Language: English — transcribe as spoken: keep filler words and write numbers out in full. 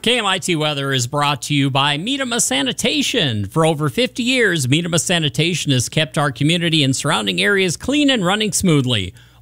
K M I T Weather is brought to you by Meetema Sanitation. For over fifty years, Meetema Sanitation has kept our community and surrounding areas clean and running smoothly.